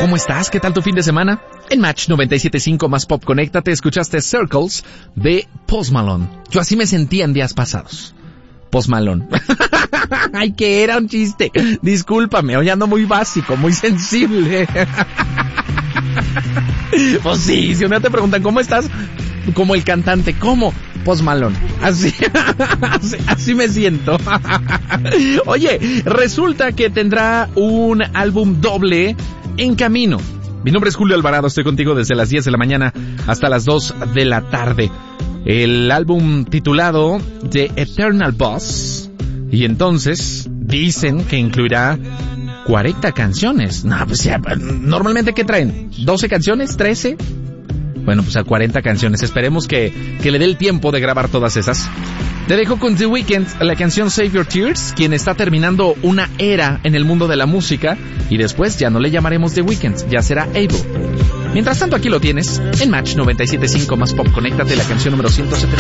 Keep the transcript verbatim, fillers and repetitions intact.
¿Cómo estás? ¿Qué tal tu fin de semana? En Match noventa y siete punto cinco más Pop Conéctate escuchaste Circles de Post Malone. Yo así me sentía en días pasados. Post Malone. Ay, que era un chiste. Discúlpame, hoy ando muy básico, muy sensible. Pues sí, si uno te preguntan ¿cómo estás? Como el cantante, ¿cómo? Post Malone. Así, así, así me siento. Oye, resulta que tendrá un álbum doble en camino. Mi nombre es Julio Alvarado, estoy contigo desde las diez de la mañana hasta las dos de la tarde. El álbum titulado The Eternal Boss. Y entonces dicen que incluirá cuarenta canciones. No, pues ya, normalmente ¿qué traen? ¿doce canciones? ¿trece? Bueno, pues a cuarenta canciones. Esperemos que, que le dé el tiempo de grabar todas esas. Te dejo con The Weeknd, la canción Save Your Tears, quien está terminando una era en el mundo de la música, y después ya no le llamaremos The Weeknd, ya será Abel. Mientras tanto, aquí lo tienes, en Match noventa y siete punto cinco más Pop Conéctate, la canción número ciento setenta.